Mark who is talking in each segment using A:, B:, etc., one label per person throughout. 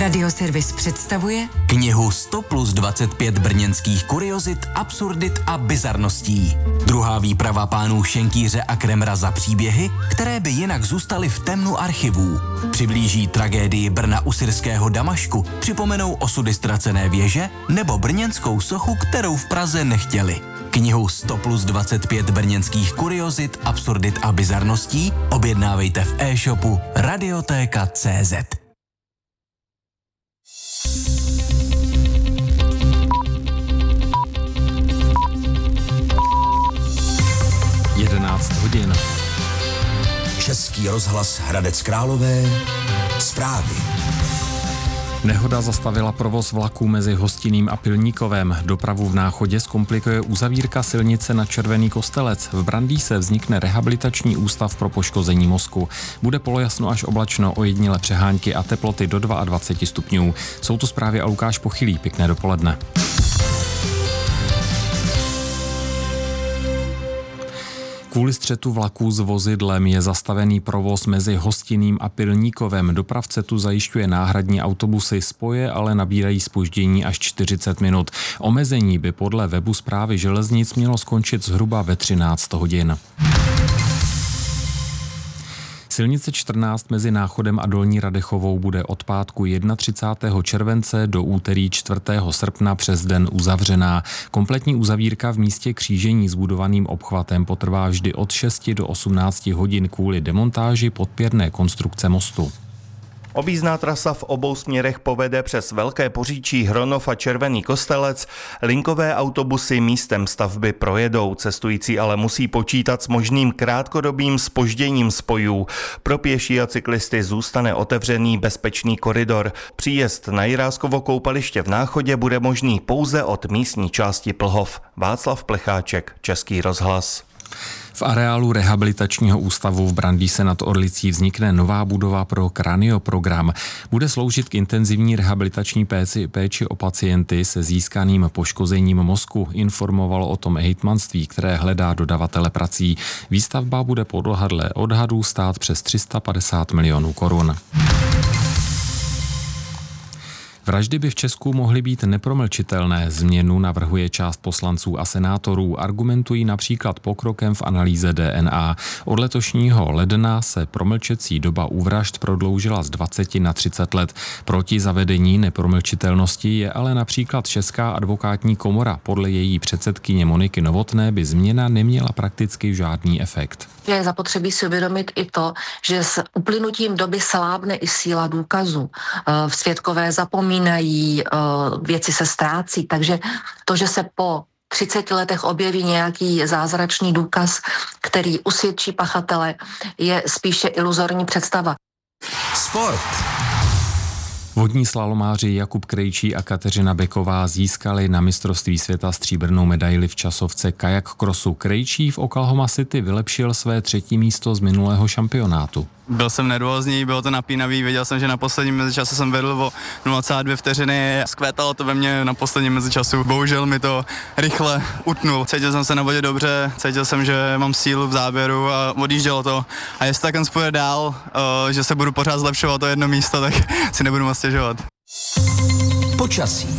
A: Radioservis představuje
B: knihu 100 plus 25 brněnských kuriozit, absurdit a bizarností. Druhá výprava pánů Šenkýře a Kremra za příběhy, které by jinak zůstaly v temnu archivů. Přiblíží tragédii Brna u syrského Damašku, připomenou osudy ztracené věže nebo brněnskou sochu, kterou v Praze nechtěli. Knihu 100 plus 25 brněnských kuriozit, absurdit a bizarností objednávejte v e-shopu Radiotéka.cz.
C: Hodin.
D: Český rozhlas Hradec Králové. Zprávy.
C: Nehoda zastavila provoz vlaků mezi Hostiným a Pilníkovem. Dopravu v Náchodě zkomplikuje uzavírka silnice na Červený Kostelec. V Brandýse vznikne rehabilitační ústav pro poškození mozku. Bude polojasno až oblačno, ojedinělé přehánky a teploty do 22 stupňů. Jsou to zprávy a Lukáš Pochylý. Pěkné dopoledne. Kvůli střetu vlaků s vozidlem je zastavený provoz mezi Hostiným a Pilníkovem. Dopravce tu zajišťuje náhradní autobusy, spoje ale nabírají zpoždění až 40 minut. Omezení by podle webu Správy železnic mělo skončit zhruba ve 13 hodin. Silnice 14 mezi Náchodem a Dolní Radechovou bude od pátku 31. července do úterý 4. srpna přes den uzavřená. Kompletní uzavírka v místě křížení s budovaným obchvatem potrvá vždy od 6 do 18 hodin kvůli demontáži podpěrné konstrukce mostu.
E: Objízdná trasa v obou směrech povede přes Velké Poříčí, Hronov a Červený Kostelec. Linkové autobusy místem stavby projedou, cestující ale musí počítat s možným krátkodobým zpožděním spojů. Pro pěší a cyklisty zůstane otevřený bezpečný koridor. Příjezd na Jiráskovo koupaliště v Náchodě bude možný pouze od místní části Plhov. Václav Plecháček, Český rozhlas.
C: V areálu rehabilitačního ústavu v Brandýse nad Orlicí vznikne nová budova pro kranioprogram. Bude sloužit k intenzivní rehabilitační péči o pacienty se získaným poškozením mozku. Informovalo o tom hejtmanství, které hledá dodavatele prací. Výstavba bude podle odhadů stát přes 350 milionů korun. Vraždy by v Česku mohly být nepromlčitelné. Změnu navrhuje část poslanců a senátorů. Argumentují například pokrokem v analýze DNA. Od letošního ledna se promlčecí doba u vražd prodloužila z 20 na 30 let. Proti zavedení nepromlčitelnosti je ale například Česká advokátní komora. Podle její předsedkyně Moniky Novotné by změna neměla prakticky žádný efekt.
F: Je zapotřebí si uvědomit i to, že s uplynutím doby slábne i síla důkazů. Svědkové zapomínají, věci se ztrácí, takže to, že se po 30 letech objeví nějaký zázračný důkaz, který usvědčí pachatele, je spíše iluzorní představa.
D: Sport.
C: Vodní slalomáři Jakub Krejčí a Kateřina Beková získali na mistrovství světa stříbrnou medaili v časovce kajak crossu. Krejčí v Oklahoma City vylepšil své 3. místo z minulého šampionátu.
G: Byl jsem nervózní, bylo to napínavý, věděl jsem, že na posledním mezičasu jsem vedl o 0,2 vteřiny, skvétalo to ve mně na posledním mezičasu, bohužel mi to rychle utnul. Cítil jsem se na vodě dobře, cítil jsem, že mám sílu v záběru a odjíždělo to. A jestli tak půjde dál, že se budu pořád zlepšovat to jedno místo, tak si nebudu moc stěžovat.
D: Počasí.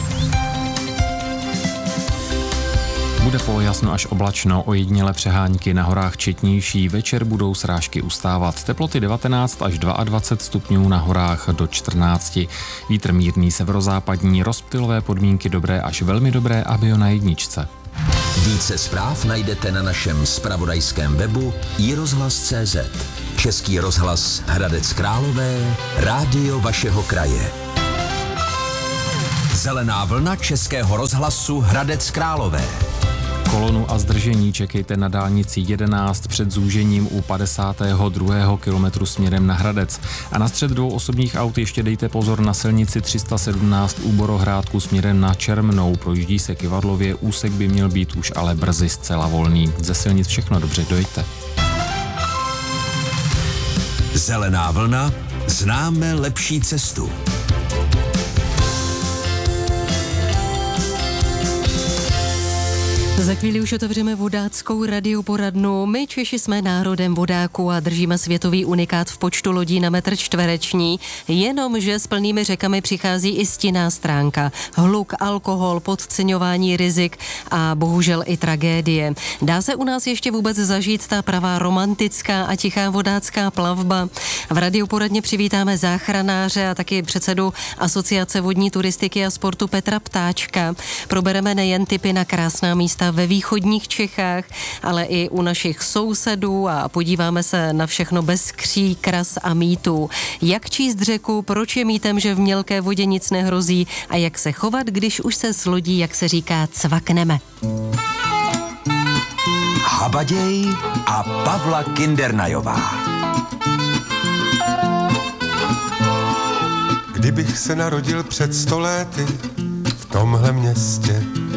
C: Bude polojasno až oblačno, ojedinělé přehánky, na horách četnější, večer budou srážky ustávat. Teploty 19 až 22 stupňů, na horách do 14. Vítr mírný severozápadní, rozptylové podmínky dobré až velmi dobré a bio na jedničce.
D: Více zpráv najdete na našem zpravodajském webu iRozhlas.cz. Český rozhlas Hradec Králové, rádio vašeho kraje. Zelená vlna Českého rozhlasu Hradec Králové.
C: Kolonu a zdržení čekejte na dálnici 11 před zúžením u 52. kilometru směrem na Hradec. A na střed 2 osobních aut ještě dejte pozor na silnici 317 u Borohrádku směrem na Čermnou. Projíždí se Kyvadlově, úsek by měl být už ale brzy zcela volný. Ze silnic všechno, dobře, dojďte.
D: Zelená vlna, známe lepší cestu.
H: Za chvíli už otevřeme vodáckou radioporadnu. My Češi jsme národem vodáků a držíme světový unikát v počtu lodí na metr čtvereční, jenomže s plnými řekami přichází i stinná stránka. Hluk, alkohol, podceňování rizik a bohužel i tragédie. Dá se u nás ještě vůbec zažít ta pravá romantická a tichá vodácká plavba? V radioporadně přivítáme záchranáře a taky předsedu Asociace vodní turistiky a sportu Petra Ptáčka. Probereme nejen tipy na krásná místa ve východních Čechách, ale i u našich sousedů a podíváme se na všechno bez kří, kras a mýtů. Jak číst řeku, proč je mýtem, že v mělké vodě nic nehrozí a jak se chovat, když už se s lodí, jak se říká, cvakneme.
D: Habaděj a Pavla Kindernajová.
I: Kdybych se narodil před 100 lety v tomhle městě,